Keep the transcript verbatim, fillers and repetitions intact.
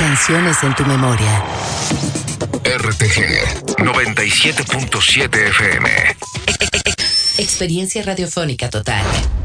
canciones en tu memoria. R T G noventa y siete punto siete F M. Experiencia radiofónica total.